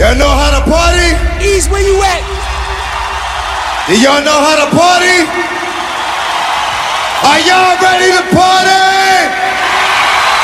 Y'all know how to party? Ease, where you at? Do y'all know how to party? Are y'all ready to party?